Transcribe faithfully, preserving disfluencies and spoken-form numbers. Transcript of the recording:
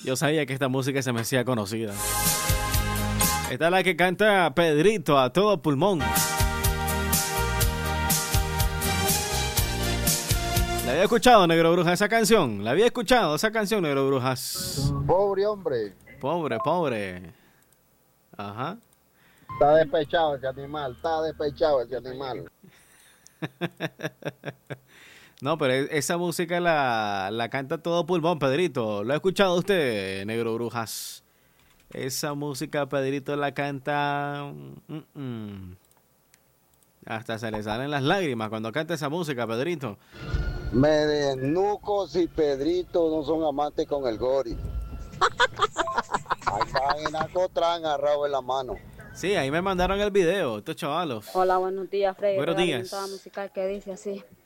Yo sabía que esta música se me hacía conocida. Esta es la que canta Pedrito a todo pulmón. ¿La había escuchado, Negro Brujas, esa canción? ¿La había escuchado esa canción, Negro Brujas? Pobre hombre. Pobre, pobre. Ajá. Está despechado ese animal, está despechado ese animal. No, pero esa música la, la canta todo pulmón, Pedrito. ¿Lo ha escuchado usted, Negro Brujas? Esa música, Pedrito, la canta... Mm, mm. Hasta se le salen las lágrimas cuando canta esa música, Pedrito. Me desnuco si Pedrito no son amantes con el gori. Ahí está en Acotrán, agarrado en la mano. Sí, ahí me mandaron el video, estos chavalos. Hola, buenos días, Freddy. Buenos días. Toda musical que dice así.